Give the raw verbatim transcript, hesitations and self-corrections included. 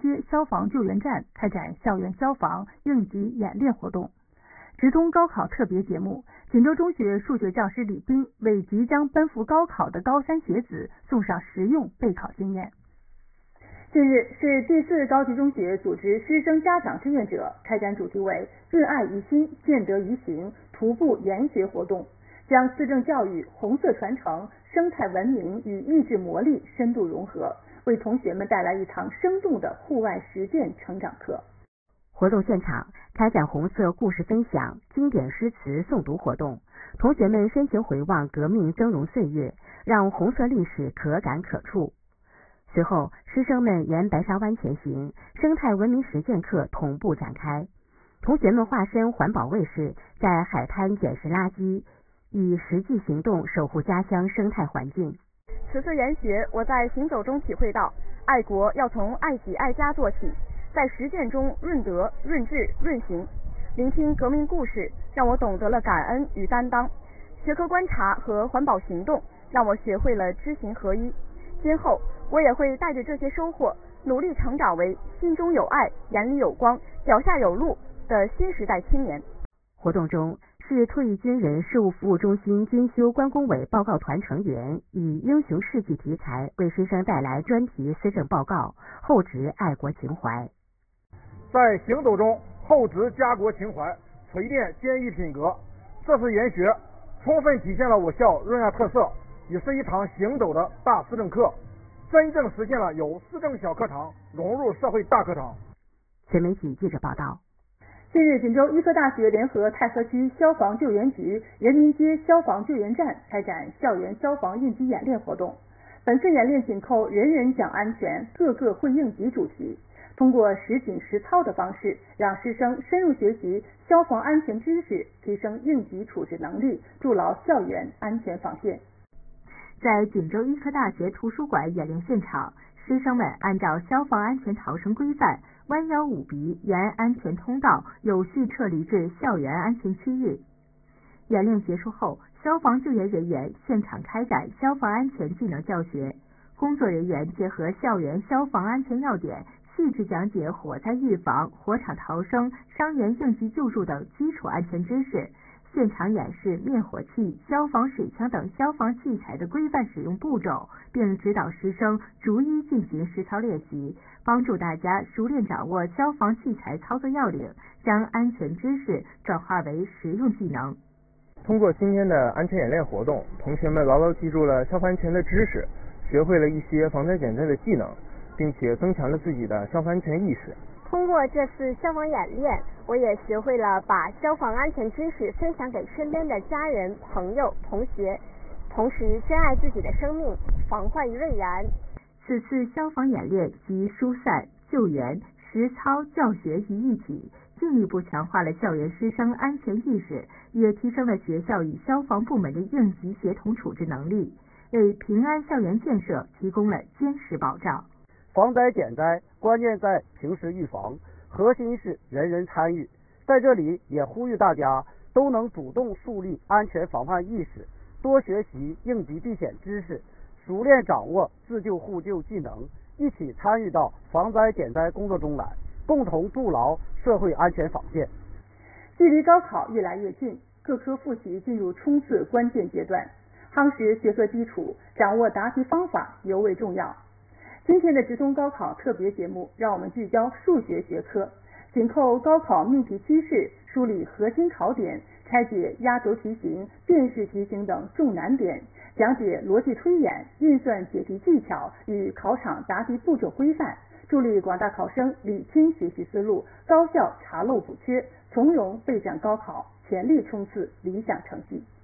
街消防救援站开展校园消防应急演练活动。直通高考特别节目，锦州中学数学教师李斌为即将奔赴高考的高三学子送上实用备考经验。近日市第四高级中学组织师生家长志愿者开展主题为润爱于心，见德于行徒步研学活动，将思政教育、红色传承、生态文明与益智魔力深度融合，为同学们带来一堂生动的户外实践成长课。 活动现场开展红色故事分享、经典诗词诵读活动，同学们深情回望革命峥嵘岁月，让红色历史可感可触。随后，师生们沿白沙湾前行，生态文明实践课同步展开。同学们化身环保卫士，在海滩捡拾垃圾，以实际行动守护家乡生态环境。 此次研学，我在行走中体会到，爱国要从爱己爱家做起，在实践中润德、润智、润行。聆听革命故事，让我懂得了感恩与担当；学科观察和环保行动，让我学会了知行合一。今后，我也会带着这些收获，努力成长为心中有爱、眼里有光、脚下有路的新时代青年。 活动中，市退役军人事务服务中心监修关工委报告团成员以英雄事迹题材为师生带来专题思政报告，厚植爱国情怀。 在行走中厚植家国情怀，锤炼坚毅品格。这次研学充分体现了我校润爱特色，也是一堂行走的大思政课，真正实现了由思政小课堂融入社会大课堂。 全媒体记者报道。 近日，锦州医科大学联合太和区消防救援局人民街消防救援站开展校园消防应急演练活动。本次演练紧扣人人讲安全，个个会应急主题，通过实景实操的方式，让师生深入学习消防安全知识，提升应急处置能力，筑牢校园安全防线。在锦州医科大学图书馆演练现场，师生们按照消防安全逃生规范，弯腰捂鼻，沿安全通道有序撤离至校园安全区域。演练结束后，消防救援人员现场开展消防安全技能教学，工作人员结合校园消防安全要点，细致讲解火灾预防、火场逃生、伤员应急救助等基础安全知识，现场演示灭火器、消防水枪等消防器材的规范使用步骤，并指导师生逐一进行实操练习，帮助大家熟练掌握消防器材操作要领，将安全知识转化为实用技能。 通过今天的安全演练活动，同学们牢牢记住了消防安全的知识，学会了一些防灾减灾的技能，并且增强了自己的消防安全意识。 通过这次消防演练，我也学会了把消防安全知识分享给身边的家人、朋友、同学，同时珍爱自己的生命，防患于未然。 此次消防演练集疏散、救援、实操教学于一体，进一步强化了校园师生安全意识，也提升了学校与消防部门的应急协同处置能力，为平安校园建设提供了坚实保障。 防灾减灾关键在平时预防，核心是人人参与。在这里也呼吁大家都能主动树立安全防范意识，多学习应急避险知识，熟练掌握自救互救技能，一起参与到防灾减灾工作中来，共同筑牢社会安全防线。 距离高考越来越近，各科复习进入冲刺关键阶段，夯实学科基础，掌握答题方法尤为重要。今天的直通高考特别节目，让我们聚焦数学学科，紧扣高考命题趋势，梳理核心考点，拆解压轴题型、辨识题型等重难点，讲解逻辑推演、运算解题技巧与考场答题步骤规范，助力广大考生理清学习思路，高效查漏补缺，从容备战高考，全力冲刺理想成绩。